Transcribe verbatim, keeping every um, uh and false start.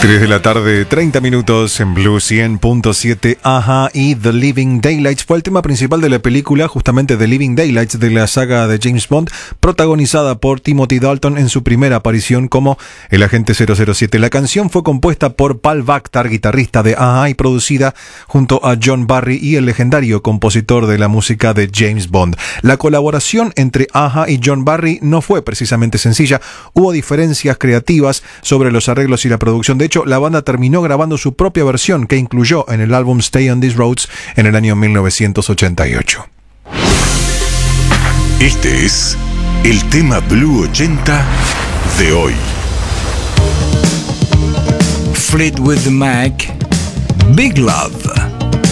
tres de la tarde, treinta minutos en Blue cien punto siete. A-ha y The Living Daylights fue el tema principal de la película, justamente The Living Daylights, de la saga de James Bond, protagonizada por Timothy Dalton en su primera aparición como el agente cero cero siete. La canción fue compuesta por Paul Bactar, guitarrista de A-ha, y producida junto a John Barry y el legendario compositor de la música de James Bond. La colaboración entre A-ha y John Barry no fue precisamente sencilla. Hubo diferencias creativas sobre los arreglos y la producción. De hecho, la banda terminó grabando su propia versión, que incluyó en el álbum Stay on These Roads en el año mil novecientos ochenta y ocho. Este es el tema Blue ochenta de hoy. Fleetwood Mac, Big Love.